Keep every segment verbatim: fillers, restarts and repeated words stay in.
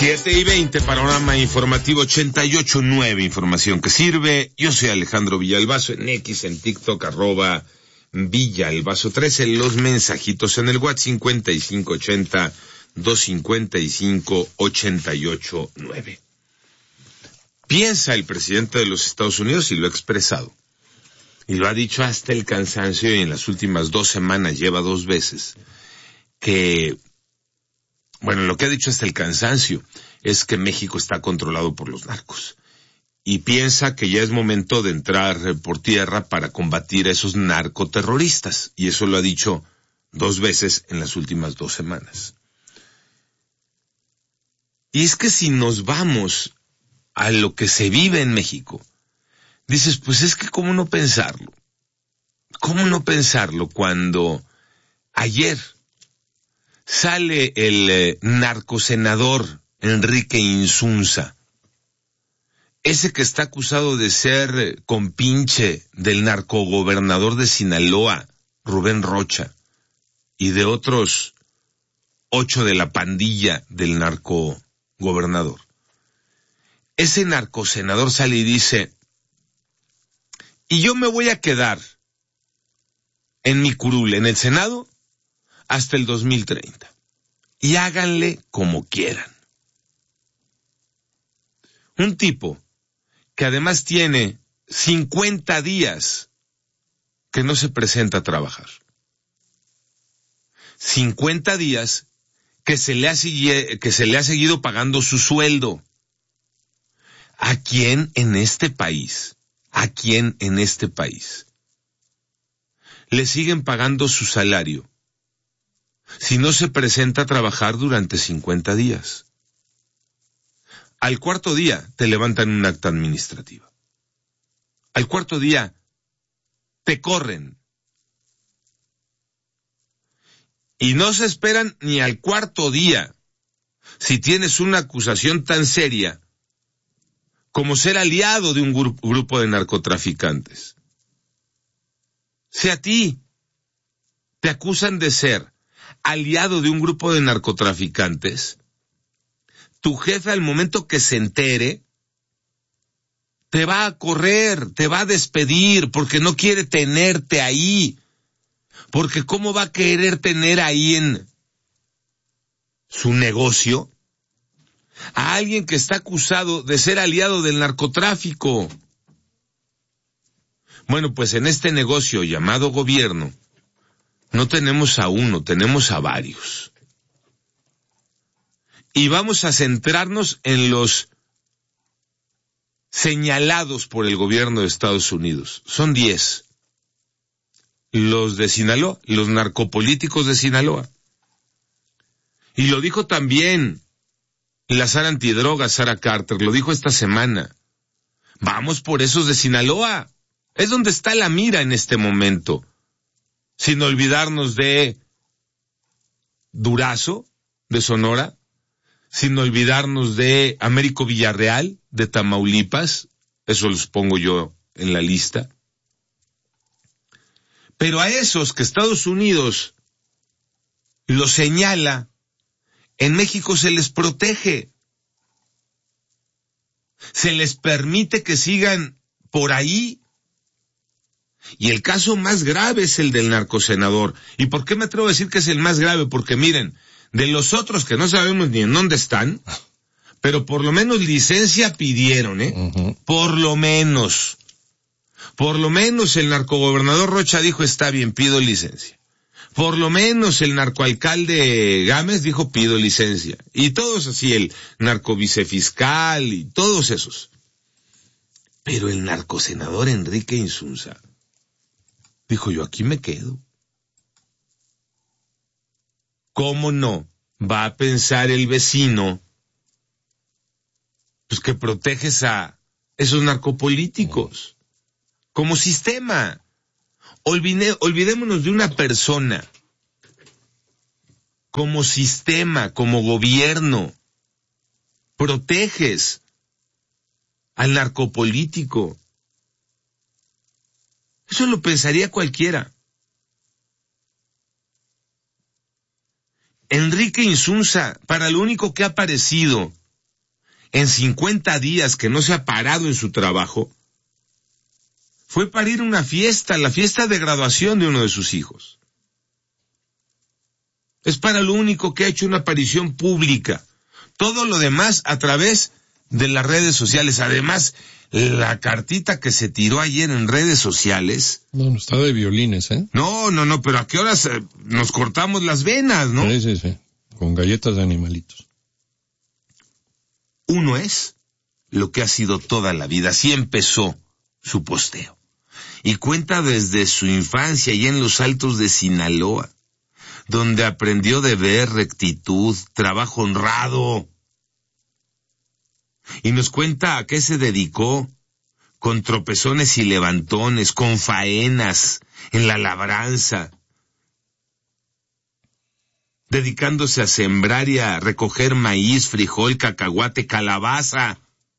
siete y veinte, panorama informativo ochenta y ocho punto nueve, información que sirve. Yo soy Alejandro Villalbazo, en X, en TikTok, arroba Villalbazo trece, los mensajitos en el WhatsApp cincuenta y cinco ochenta, doscientos cincuenta y cinco, ochenta y ocho nueve. Piensa el presidente de los Estados Unidos, y lo ha expresado, y lo ha dicho hasta el cansancio, y en las últimas dos semanas lleva dos veces, que, bueno, lo que ha dicho hasta el cansancio es que México está controlado por los narcos. Y piensa que ya es momento de entrar por tierra para combatir a esos narcoterroristas. Y eso lo ha dicho dos veces en las últimas dos semanas. Y es que si nos vamos a lo que se vive en México, dices, pues es que cómo no pensarlo. ¿Cómo no pensarlo cuando ayer sale el eh, narcosenador Enrique Insunza, ese que está acusado de ser compinche del narcogobernador de Sinaloa, Rubén Rocha, y de otros ocho de la pandilla del narcogobernador? Ese narcosenador sale y dice, y yo me voy a quedar en mi curul, en el Senado, hasta el dos mil treinta. Y háganle como quieran. Un tipo que además tiene cincuenta días que no se presenta a trabajar. cincuenta días que se le ha, que se le ha seguido pagando su sueldo. ¿A quién en este país? ¿A quién en este país le siguen pagando su salario si no se presenta a trabajar durante cincuenta días? Al cuarto día te levantan un acta administrativa. Al cuarto día te corren. Y no se esperan ni al cuarto día si tienes una acusación tan seria como ser aliado de un gru- grupo de narcotraficantes. Si a ti te acusan de ser aliado de un grupo de narcotraficantes, tu jefe al momento que se entere, te va a correr, te va a despedir, porque no quiere tenerte ahí. Porque ¿cómo va a querer tener ahí en su negocio a alguien que está acusado de ser aliado del narcotráfico? Bueno, pues en este negocio llamado gobierno, no tenemos a uno, tenemos a varios. Y vamos a centrarnos en los señalados por el gobierno de Estados Unidos. Son diez. Los de Sinaloa, los narcopolíticos de Sinaloa. Y lo dijo también la Sara Antidrogas, Sara Carter, lo dijo esta semana. Vamos por esos de Sinaloa. Es donde está la mira en este momento. Sin olvidarnos de Durazo, de Sonora. Sin olvidarnos de Américo Villarreal, de Tamaulipas. Eso los pongo yo en la lista. Pero a esos que Estados Unidos los señala, en México se les protege. Se les permite que sigan por ahí. Y el caso más grave es el del narcosenador. ¿Y por qué me atrevo a decir que es el más grave? Porque miren, de los otros que no sabemos ni en dónde están, pero por lo menos licencia pidieron, ¿eh? Uh-huh. Por lo menos. Por lo menos el narcogobernador Rocha dijo, está bien, pido licencia. Por lo menos el narcoalcalde Gámez dijo, pido licencia. Y todos así, el narcovicefiscal y todos esos. Pero el narcosenador Enrique Insunza dijo, yo aquí me quedo. ¿Cómo no va a pensar el vecino pues que proteges a esos narcopolíticos como sistema? Olvide, olvidémonos de una persona como sistema, como gobierno. Proteges al narcopolítico. Eso lo pensaría cualquiera. Enrique Insunza, para lo único que ha aparecido en cincuenta días que no se ha parado en su trabajo, fue para ir a una fiesta, la fiesta de graduación de uno de sus hijos. Es para lo único que ha hecho una aparición pública. Todo lo demás a través de las redes sociales. Además, la cartita que se tiró ayer en redes sociales. No, no está de violines, ¿eh? No, no, no, pero ¿a qué horas eh, nos cortamos las venas, no? Sí, sí, sí. Con galletas de animalitos. Uno es lo que ha sido toda la vida. Así empezó su posteo. Y cuenta desde su infancia y en los altos de Sinaloa, donde aprendió deber, rectitud, trabajo honrado. Y nos cuenta a qué se dedicó, con tropezones y levantones, con faenas, en la labranza, dedicándose a sembrar y a recoger maíz, frijol, cacahuate, calabaza.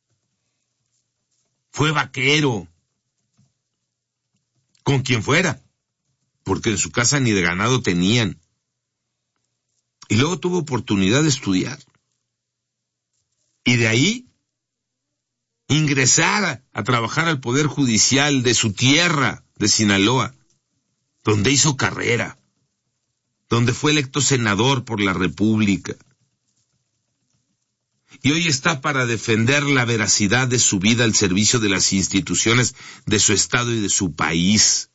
Fue vaquero, con quien fuera, porque en su casa ni de ganado tenían. Y luego tuvo oportunidad de estudiar. Y de ahí, ingresar a, a trabajar al Poder Judicial de su tierra, de Sinaloa, donde hizo carrera, donde fue electo senador por la República. Y hoy está para defender la veracidad de su vida al servicio de las instituciones de su estado y de su país.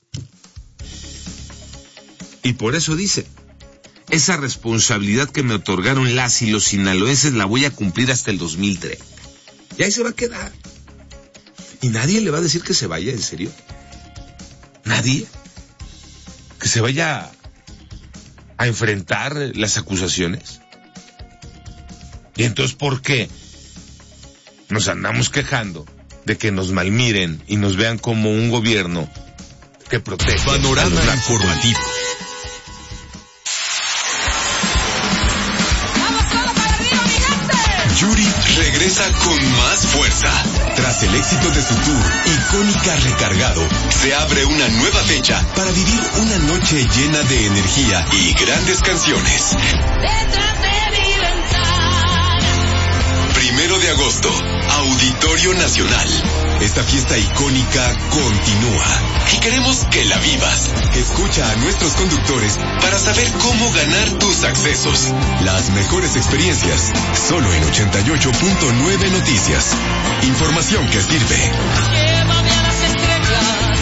Y por eso dice, esa responsabilidad que me otorgaron las y los sinaloenses la voy a cumplir hasta el dos mil treinta. Y ahí se va a quedar. Y nadie le va a decir que se vaya, ¿en serio? Nadie. Que se vaya a enfrentar las acusaciones. Y entonces, ¿por qué nos andamos quejando de que nos malmiren y nos vean como un gobierno que protege? Panorama informativo. Yuri regresa con más fuerza. Tras el éxito de su tour, Icónica Recargado, se abre una nueva fecha para vivir una noche llena de energía y grandes canciones. Detrás de mi ventana. Primero de agosto, Auditorio Nacional. Esta fiesta icónica continúa y queremos que la vivas. Escucha a nuestros conductores para saber cómo ganar tus accesos. Las mejores experiencias, solo en ochenta y ocho punto nueve Noticias. Información que sirve. Llévame a las estrellas,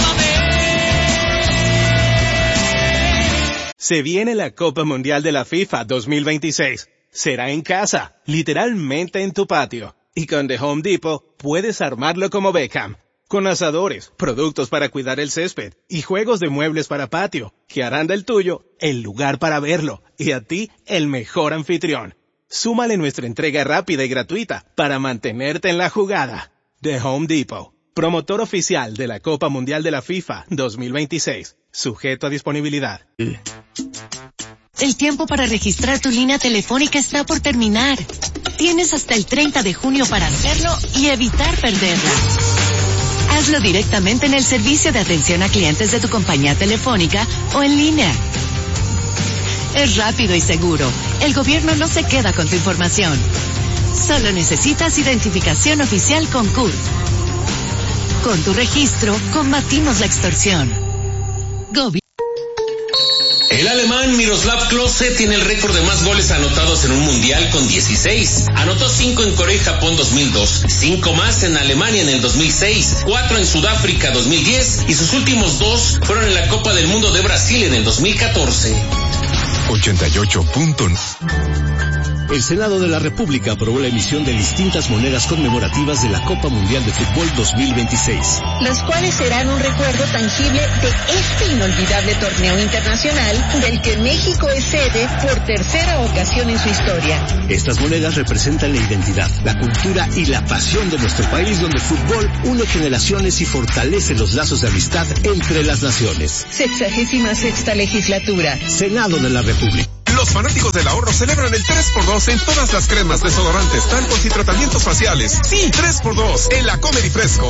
llévame. Se viene la Copa Mundial de la FIFA dos mil veintiséis. Será en casa, literalmente en tu patio. Y con The Home Depot puedes armarlo como Beckham, con asadores, productos para cuidar el césped y juegos de muebles para patio, que harán del tuyo el lugar para verlo y a ti el mejor anfitrión. Súmale nuestra entrega rápida y gratuita para mantenerte en la jugada. The Home Depot, promotor oficial de la Copa Mundial de la FIFA dos mil veintiséis, sujeto a disponibilidad. El tiempo para registrar tu línea telefónica está por terminar. Tienes hasta el treinta de junio para hacerlo y evitar perderla. Hazlo directamente en el servicio de atención a clientes de tu compañía telefónica o en línea. Es rápido y seguro. El gobierno no se queda con tu información. Solo necesitas identificación oficial con C U R. Con tu registro, combatimos la extorsión. Gobi- El alemán Miroslav Klose tiene el récord de más goles anotados en un mundial con dieciséis. Anotó cinco en Corea y Japón dos mil dos, cinco más en Alemania en el dos mil seis, cuatro en Sudáfrica dos mil diez y sus últimos dos fueron en la Copa del Mundo de Brasil en el dos mil catorce. ochenta y ocho punto nueve. El Senado de la República aprobó la emisión de distintas monedas conmemorativas de la Copa Mundial de Fútbol dos mil veintiséis. Las cuales serán un recuerdo tangible de este inolvidable torneo internacional del que México es sede por tercera ocasión en su historia. Estas monedas representan la identidad, la cultura y la pasión de nuestro país, donde el fútbol une generaciones y fortalece los lazos de amistad entre las naciones. Sexagésima sexta legislatura. Senado de la República. Los fanáticos del ahorro celebran el tres por dos en todas las cremas, desodorantes, talcos y tratamientos faciales. Sí, tres por dos en la Comedy Fresco.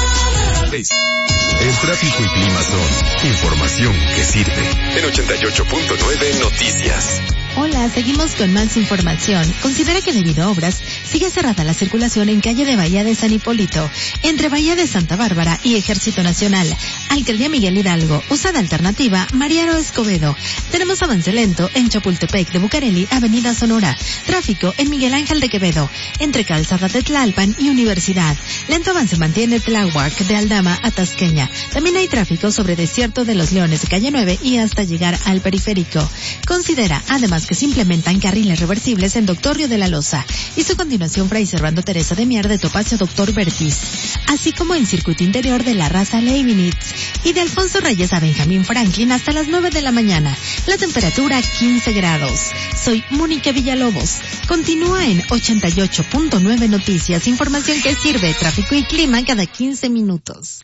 El tráfico y clima son información que sirve. En ochenta y ocho punto nueve Noticias. Hola, seguimos con más información. Considera que debido a obras, sigue cerrada la circulación en calle de Bahía de San Hipólito, entre Bahía de Santa Bárbara y Ejército Nacional. Alcaldía Miguel Hidalgo, usada alternativa, Mariano Escobedo. Tenemos avance lento en Chapultepec de Bucareli, Avenida Sonora. Tráfico en Miguel Ángel de Quevedo, entre Calzada de Tlalpan y Universidad. Lento avance mantiene Tláhuac de Aldama a Tasqueña. También hay tráfico sobre Desierto de los Leones de calle nueve y hasta llegar al periférico. Considera, además, que se implementan carriles reversibles en Doctor Río de la Loza y su continuación Fray Servando Teresa de Mier de Topacio Doctor Vertiz, así como en circuito interior de la Raza Leibniz y de Alfonso Reyes a Benjamín Franklin hasta las nueve de la mañana. La temperatura quince grados. Soy Mónica Villalobos. Continúa en ochenta y ocho punto nueve Noticias, información que sirve, tráfico y clima cada quince minutos.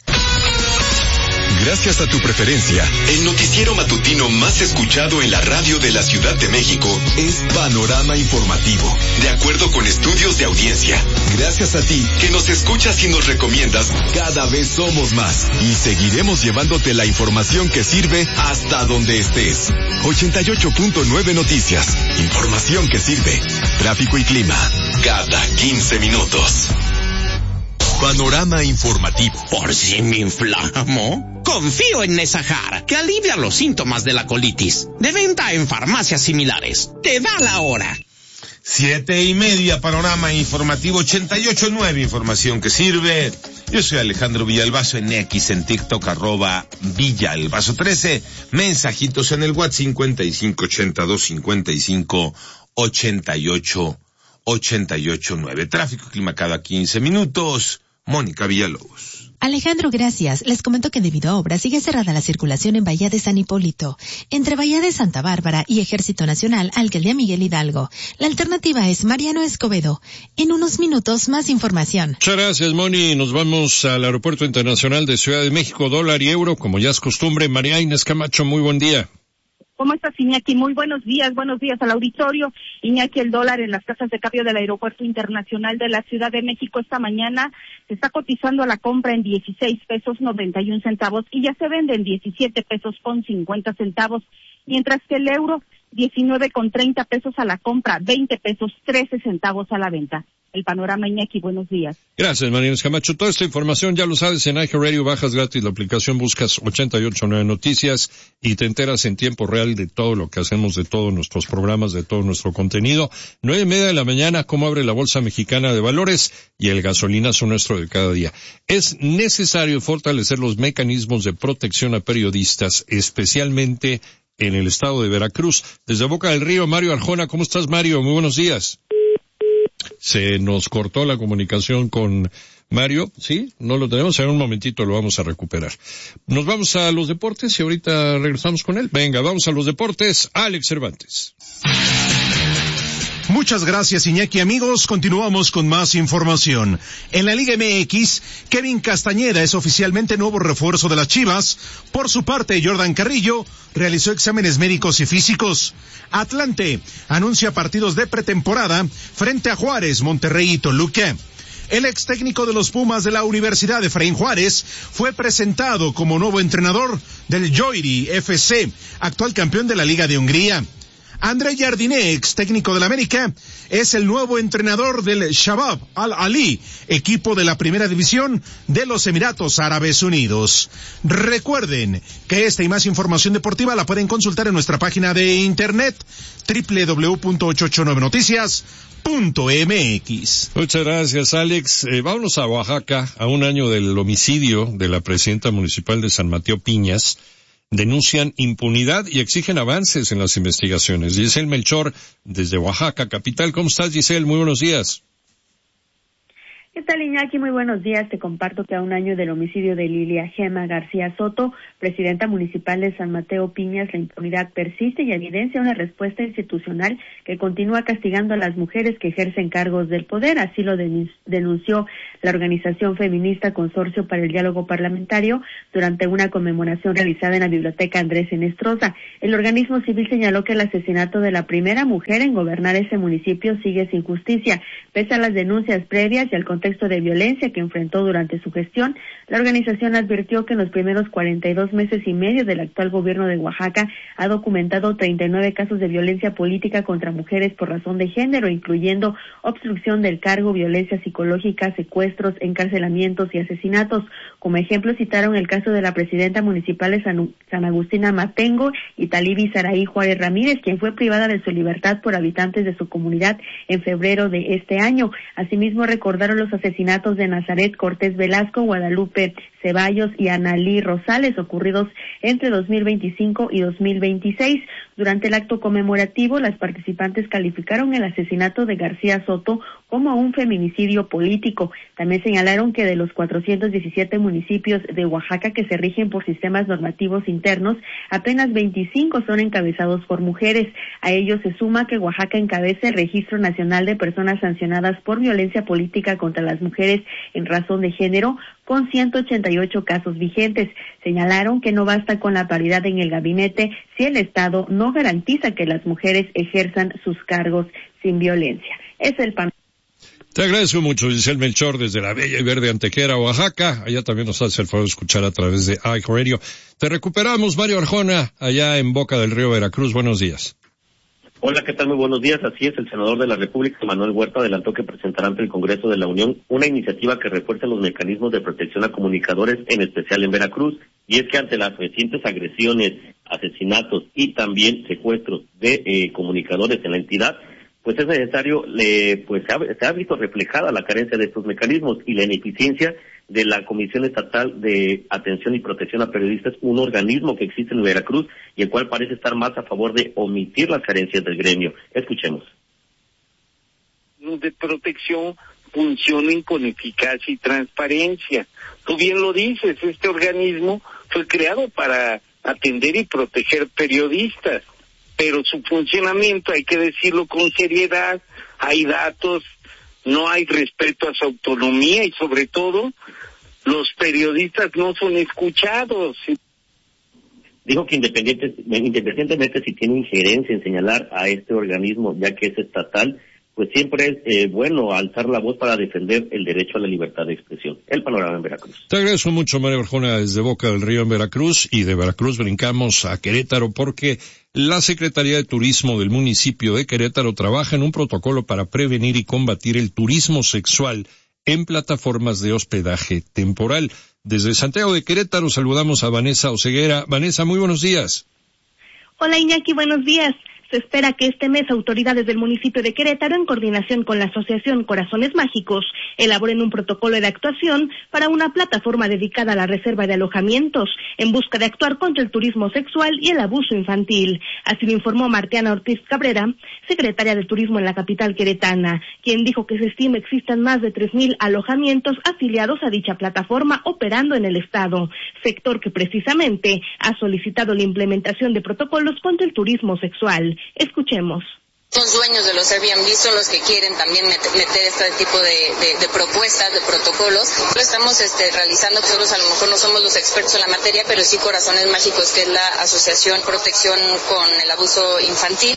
Gracias a tu preferencia, el noticiero matutino más escuchado en la radio de la Ciudad de México es Panorama Informativo, de acuerdo con estudios de audiencia. Gracias a ti, que nos escuchas y nos recomiendas, cada vez somos más y seguiremos llevándote la información que sirve hasta donde estés. ochenta y ocho punto nueve Noticias, información que sirve, tráfico y clima, cada quince minutos. Panorama Informativo. Por si me inflamo, confío en Nesajar, que alivia los síntomas de la colitis. De venta en farmacias similares. Te da la hora. Siete y media, Panorama Informativo ochenta y ocho nueve, información que sirve. Yo soy Alejandro Villalbazo en X, en TikTok, arroba Villalbazo trece. Mensajitos en el WhatsApp cincuenta y cinco ochenta y dos cincuenta y cinco ochenta y ocho ochenta y ocho nueve. Tráfico y clima cada quince minutos. Mónica Villalobos. Alejandro, gracias. Les comento que debido a obras sigue cerrada la circulación en Bahía de San Hipólito, entre Bahía de Santa Bárbara y Ejército Nacional, Alcaldía Miguel Hidalgo. La alternativa es Mariano Escobedo. En unos minutos, más información. Muchas gracias, Moni. Nos vamos al Aeropuerto Internacional de Ciudad de México, dólar y euro, como ya es costumbre. María Inés Camacho, muy buen día. ¿Cómo estás, Iñaki? Muy buenos días, buenos días al auditorio. Iñaki, el dólar en las casas de cambio del Aeropuerto Internacional de la Ciudad de México esta mañana se está cotizando a la compra en dieciséis pesos noventa y un centavos y ya se vende en diecisiete pesos con cincuenta centavos, mientras que el euro diecinueve con treinta pesos a la compra, veinte pesos trece centavos a la venta. El panorama, Iñaki, buenos días. Gracias, María Inés Camacho. Toda esta información ya lo sabes en iHeartRadio, bajas gratis la aplicación, buscas ochenta y ocho nueve Noticias y te enteras en tiempo real de todo lo que hacemos, de todos nuestros programas, de todo nuestro contenido. Nueve y media de la mañana, cómo abre la Bolsa Mexicana de Valores y el gasolinazo nuestro de cada día. Es necesario fortalecer los mecanismos de protección a periodistas, especialmente en el estado de Veracruz. Desde Boca del Río, Mario Arjona. ¿Cómo estás, Mario? Muy buenos días. Se nos cortó la comunicación con Mario, ¿sí? No lo tenemos, en un momentito lo vamos a recuperar. Nos vamos a los deportes y ahorita regresamos con él. Venga, vamos a los deportes. Alex Cervantes. Muchas gracias, Iñaki. Amigos, continuamos con más información. En la Liga M X, Kevin Castañeda es oficialmente nuevo refuerzo de las Chivas. Por su parte, Jordan Carrillo realizó exámenes médicos y físicos. Atlante anuncia partidos de pretemporada frente a Juárez, Monterrey y Toluca. El ex técnico de los Pumas de la Universidad de Efraín Juárez fue presentado como nuevo entrenador del Joiri F C, actual campeón de la Liga de Hungría. André Jardiné, ex técnico del América, es el nuevo entrenador del Shabab Al-Ali, equipo de la primera división de los Emiratos Árabes Unidos. Recuerden que esta y más información deportiva la pueden consultar en nuestra página de internet doble u doble u doble u punto ochocientos ochenta y nueve noticias punto m x. Muchas gracias, Alex. Eh, vámonos a Oaxaca, a un año del homicidio de la presidenta municipal de San Mateo Piñas. Denuncian impunidad y exigen avances en las investigaciones. Giselle Melchor, desde Oaxaca, capital. ¿Cómo estás, Giselle? Muy buenos días. ¿Qué tal, Iñaki? Muy buenos días. Te comparto que a un año del homicidio de Lilia Gema García Soto, presidenta municipal de San Mateo Piñas, la impunidad persiste y evidencia una respuesta institucional que continúa castigando a las mujeres que ejercen cargos del poder. Así lo denunció la organización feminista Consorcio para el Diálogo Parlamentario durante una conmemoración realizada en la Biblioteca Andrés Enestrosa. El organismo civil señaló que el asesinato de la primera mujer en gobernar ese municipio sigue sin justicia, pese a las denuncias previas y al contexto de violencia que enfrentó durante su gestión, la organización advirtió que en los primeros cuarenta y dos meses y medio del actual gobierno de Oaxaca ha documentado treinta y nueve casos de violencia política contra mujeres por razón de género, incluyendo obstrucción del cargo, violencia psicológica, secuestros, encarcelamientos y asesinatos. Como ejemplo citaron el caso de la presidenta municipal de San, San Agustín Amatengo y Talibi Saraí Juárez Ramírez, quien fue privada de su libertad por habitantes de su comunidad en febrero de este año. Asimismo, recordaron los asesinatos de Nazaret Cortés Velasco, Guadalupe Ceballos y Analí Rosales, ocurridos entre dos mil veinticinco y dos mil veintiséis. Durante el acto conmemorativo, las participantes calificaron el asesinato de García Soto como un feminicidio político. También señalaron que de los cuatrocientos diecisiete municipios de Oaxaca que se rigen por sistemas normativos internos, apenas veinticinco son encabezados por mujeres. A ello se suma que Oaxaca encabeza el Registro Nacional de Personas Sancionadas por Violencia Política contra las Mujeres en razón de género, con ciento ochenta y ocho casos vigentes. Señalaron que no basta con la paridad en el gabinete si el Estado no garantiza que las mujeres ejerzan sus cargos sin violencia. Es el panorama. Te agradezco mucho, Giselle Melchor, desde la bella y verde Antequera, Oaxaca. Allá también nos hace el favor de escuchar a través de iHeartRadio. Te recuperamos, Mario Arjona, allá en Boca del Río, Veracruz. Buenos días. Hola, ¿qué tal? Muy buenos días. Así es, el senador de la República, Manuel Huerta, adelantó que presentará ante el Congreso de la Unión una iniciativa que refuerce los mecanismos de protección a comunicadores, en especial en Veracruz. Y es que ante las recientes agresiones, asesinatos y también secuestros de eh, comunicadores en la entidad, pues es necesario, eh, pues se ha, se ha visto reflejada la carencia de estos mecanismos y la ineficiencia de la Comisión Estatal de Atención y Protección a Periodistas, un organismo que existe en Veracruz y el cual parece estar más a favor de omitir las carencias del gremio. Escuchemos. De protección funcionen con eficacia y transparencia. Tú bien lo dices, este organismo fue creado para atender y proteger periodistas, pero su funcionamiento, hay que decirlo con seriedad, hay datos, no hay respeto a su autonomía y sobre todo los periodistas no son escuchados. Dijo que independiente, independientemente si tiene injerencia en señalar a este organismo, ya que es estatal, pues siempre es eh, bueno alzar la voz para defender el derecho a la libertad de expresión. El panorama en Veracruz. Te agradezco mucho, María Arjona, desde Boca del Río en Veracruz, y de Veracruz brincamos a Querétaro porque la Secretaría de Turismo del municipio de Querétaro trabaja en un protocolo para prevenir y combatir el turismo sexual en plataformas de hospedaje temporal. Desde Santiago de Querétaro saludamos a Vanessa Oseguera. Vanessa, muy buenos días. Hola Iñaki, buenos días. Se espera que este mes autoridades del municipio de Querétaro, en coordinación con la Asociación Corazones Mágicos, elaboren un protocolo de actuación para una plataforma dedicada a la reserva de alojamientos, en busca de actuar contra el turismo sexual y el abuso infantil. Así lo informó Martiana Ortiz Cabrera, secretaria de Turismo en la capital queretana, quien dijo que se estima existan más de tres mil alojamientos afiliados a dicha plataforma operando en el estado, sector que precisamente ha solicitado la implementación de protocolos contra el turismo sexual. Escuchemos. Los dueños de los Airbnb son los que quieren también meter, meter este tipo de, de, de propuestas, de protocolos. Lo estamos este, realizando, nosotros a lo mejor no somos los expertos en la materia, pero sí Corazones Mágicos, que es la Asociación Protección con el Abuso Infantil.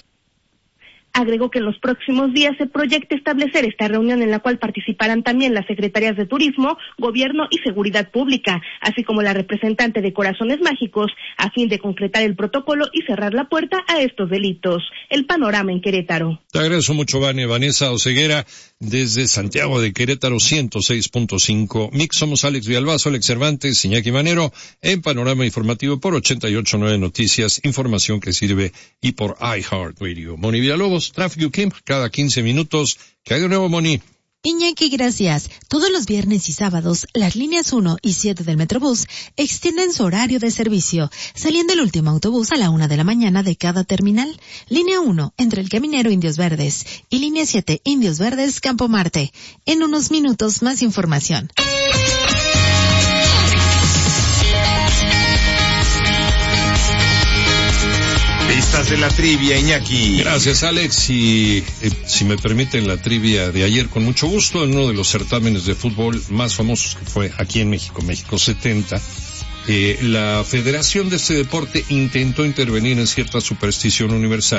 Agregó que en los próximos días se proyecta establecer esta reunión en la cual participarán también las secretarías de Turismo, Gobierno y Seguridad Pública, así como la representante de Corazones Mágicos, a fin de concretar el protocolo y cerrar la puerta a estos delitos. El panorama en Querétaro. Te agradezco mucho, Vane. Vanessa Oseguera, desde Santiago de Querétaro, ciento seis punto cinco. Mix, somos Alex Villalbazo, Alex Cervantes, Iñaki Manero, en Panorama Informativo por ochenta y ocho punto nueve Noticias, información que sirve, y por iHeartRadio. Moni Villalobos, Tráfico Kim, cada quince minutos. ¿Qué hay de nuevo, Moni? Iñaki, gracias. Todos los viernes y sábados, las líneas uno y siete del Metrobús extienden su horario de servicio, saliendo el último autobús a la una de la mañana de cada terminal. Línea uno, entre el Caminero Indios Verdes, y línea siete, Indios Verdes, Campo Marte. En unos minutos, más información. Pistas de la trivia, Iñaki. Gracias, Alex. Y eh, si me permiten, la trivia de ayer, con mucho gusto, en uno de los certámenes de fútbol más famosos que fue aquí en México, México setenta, eh, la Federación de este deporte intentó intervenir en cierta superstición universal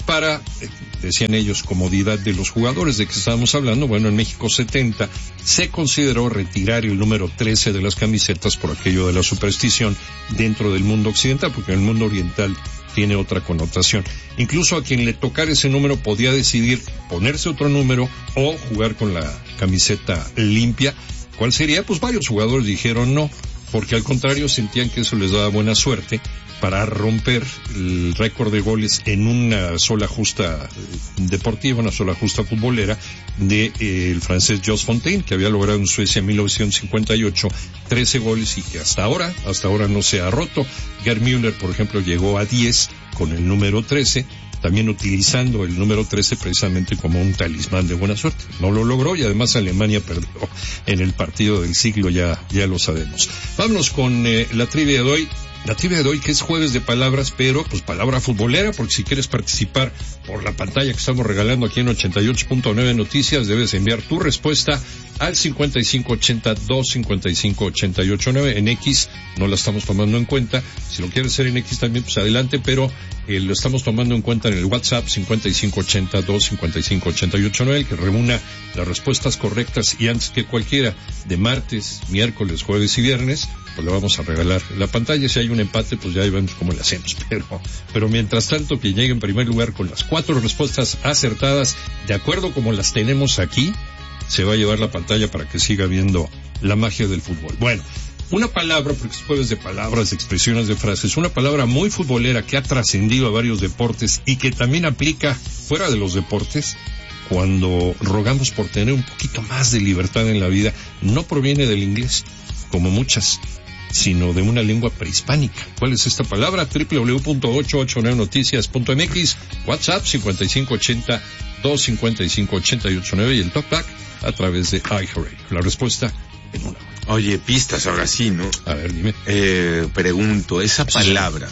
para, eh, decían ellos, comodidad de los jugadores. ¿De qué estábamos hablando? Bueno, en México setenta se consideró retirar el número trece de las camisetas por aquello de la superstición dentro del mundo occidental, porque en el mundo oriental tiene otra connotación. Incluso a quien le tocara ese número podía decidir ponerse otro número o jugar con la camiseta limpia. ¿Cuál sería? Pues varios jugadores dijeron no, porque al contrario sentían que eso les daba buena suerte para romper el récord de goles en una sola justa deportiva, una sola justa futbolera de eh, el francés Jos Fontaine, que había logrado en Suecia en mil novecientos cincuenta y ocho trece goles y que hasta ahora, hasta ahora no se ha roto. Gerd Müller, por ejemplo, llegó a diez con el número trece, también utilizando el número trece precisamente como un talismán de buena suerte. No lo logró y además Alemania perdió en el partido del siglo, ya, ya lo sabemos. Vámonos con eh, la trivia de hoy. La trivia de hoy, que es jueves de palabras, pero pues palabra futbolera, porque si quieres participar por la pantalla que estamos regalando aquí en ochenta y ocho punto nueve Noticias, debes enviar tu respuesta al cincuenta y cinco ochenta, dos cincuenta y cinco ochenta y ocho nueve. En X no la estamos tomando en cuenta. Si lo quieres hacer en X también, pues adelante, pero eh, lo estamos tomando en cuenta en el WhatsApp cincuenta y cinco ochenta, dos cincuenta y cinco ochenta y ocho nueve, el que reúna las respuestas correctas y antes que cualquiera de martes, miércoles, jueves y viernes, pues le vamos a regalar la pantalla. Si hay un empate, pues ya vemos cómo le hacemos, pero, pero mientras tanto, que llegue en primer lugar con las cuatro respuestas acertadas, de acuerdo como las tenemos aquí, se va a llevar la pantalla para que siga viendo la magia del fútbol. Bueno, una palabra, porque es jueves de palabras, de expresiones, de frases, una palabra muy futbolera que ha trascendido a varios deportes y que también aplica fuera de los deportes, cuando rogamos por tener un poquito más de libertad en la vida. No proviene del inglés, como muchas, sino de una lengua prehispánica. ¿Cuál es esta palabra? doble u doble u doble u punto ochocientos ochenta y nueve noticias punto m x, WhatsApp cincuenta y cinco ochenta, dos cincuenta y cinco ochenta y ocho nueve y el Talkback a través de iHeartRadio. La respuesta en una. Oye, pistas ahora sí, ¿no? A ver, dime. Eh, pregunto, esa palabra,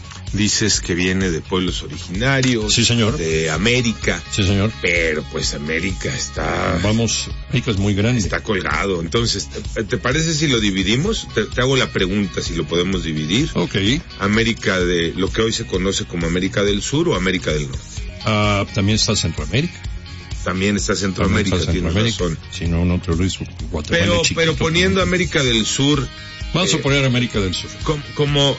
dices que viene de pueblos originarios. Sí, señor. De América. Sí, señor. Pero pues América está... Vamos, América es muy grande. Está colgado. Entonces, ¿te, te parece si lo dividimos? Te, te hago la pregunta si lo podemos dividir. Ok. América de, lo que hoy se conoce como América del Sur o América del Norte. Ah, también está Centroamérica. También está Centroamérica, está Centroamérica. tienes razón. Si no, no te lo digo. Guatemala Pero, chiquito, pero poniendo pero... América del Sur... Vamos eh, a poner América del Sur. Como... como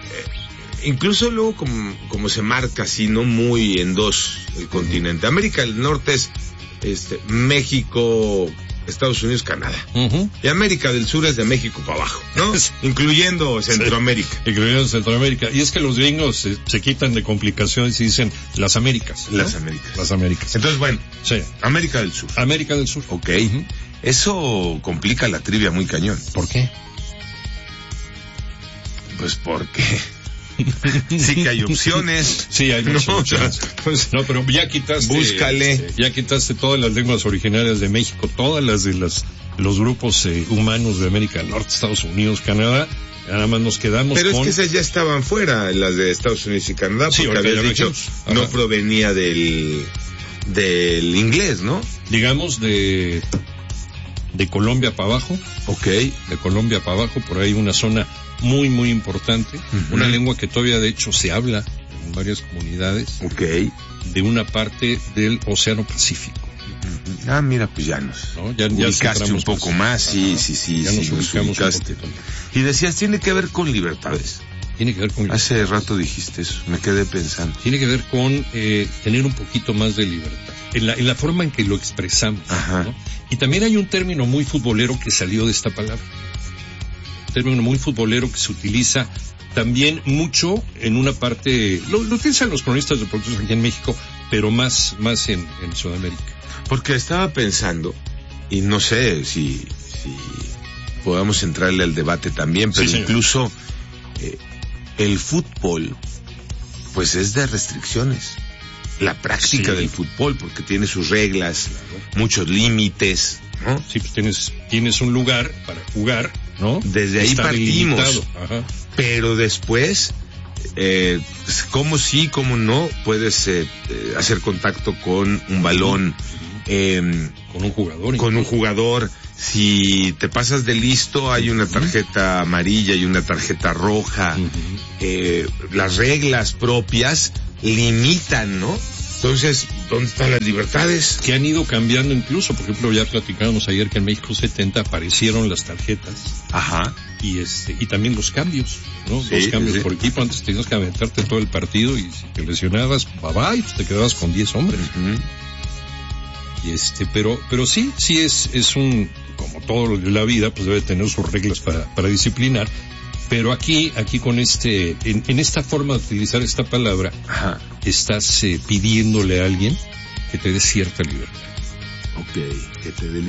incluso luego como, como se marca así, no muy en dos el continente. América del Norte es este México, Estados Unidos, Canadá. Uh-huh. Y América del Sur es de México para abajo, ¿no? Incluyendo Centroamérica. Sí, incluyendo Centroamérica. Y es que los gringos se, se quitan de complicaciones y dicen las Américas, ¿no? Las Américas. Las Américas. Entonces, bueno, sí. América del Sur. América del Sur. Ok. Uh-huh. Eso complica la trivia muy cañón. ¿Por qué? Pues porque... sí que hay opciones. Sí, hay muchas no, opciones. Pues, no, pero ya quitaste. Búscale. Este, ya quitaste todas las lenguas originarias de México, todas las de las, los grupos eh, humanos de América del Norte, Estados Unidos, Canadá. Nada más nos quedamos pero con... Pero es que esas ya estaban fuera, las de Estados Unidos y Canadá, porque sí, habías dicho, no provenía del, del inglés, ¿no? Digamos de, de Colombia para abajo. Ok. De Colombia para abajo, por ahí una zona muy, muy importante. Uh-huh. Una lengua que todavía de hecho se habla en varias comunidades. Ok. De una parte del Océano Pacífico. Uh-huh. Ah, mira, pues ya nos ¿no? ya, ubicaste ya un poco más, sí, Ajá. sí, sí, ya sí, nos, nos ubicamos ubicaste. Un poquito. Y decías, tiene que ver con libertades. Tiene que ver con libertades. Hace rato dijiste eso, me quedé pensando. Tiene que ver con eh, tener un poquito más de libertad. En la, en la forma en que lo expresamos. Ajá. ¿no? Y también hay un término muy futbolero que salió de esta palabra. Término muy futbolero que se utiliza también mucho en una parte, lo, lo utilizan los cronistas deportivos aquí en México, pero más, más en, en Sudamérica. Porque estaba pensando, y no sé si, si podamos entrarle al debate también, pero sí, incluso eh, el fútbol, pues es de restricciones. La práctica sí. del fútbol, porque tiene sus reglas, claro. muchos límites, ¿no? Sí, pues tienes, tienes un lugar para jugar, ¿no? Desde ahí Está partimos, pero después, eh, cómo sí, cómo no, puedes eh, hacer contacto con un balón, uh-huh. eh, con un jugador, con un jugador. Si te pasas de listo, hay una tarjeta uh-huh. amarilla y una tarjeta roja. Uh-huh. Eh, las reglas propias limitan, ¿no? Entonces, ¿dónde están las libertades? Que han ido cambiando incluso, por ejemplo, ya platicábamos ayer que en México setenta aparecieron las tarjetas. Ajá. Y este, y también los cambios, ¿no? Sí, Dos cambios sí. por equipo, antes tenías que aventarte todo el partido y si te lesionabas, bye bye, pues te quedabas con diez hombres. Uh-huh. Y este, pero, pero sí, sí es, es un, como todo la vida, pues debe tener sus reglas para, para disciplinar. Pero aquí, aquí con este, en, en esta forma de utilizar esta palabra, Ajá. estás eh, pidiéndole a alguien que te dé cierta libertad. Ok, que te dé